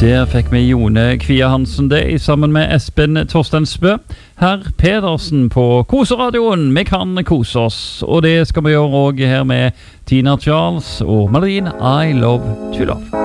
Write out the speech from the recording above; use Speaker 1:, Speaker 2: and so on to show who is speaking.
Speaker 1: Der fikk vi Jone Kvia Hansen det, sammen med Espen Torstensbø. Herr Pedersen på Koseradioen. Vi kan kose oss, og det skal vi gjøre også her med Tina Charles og Madeline I Love to Love.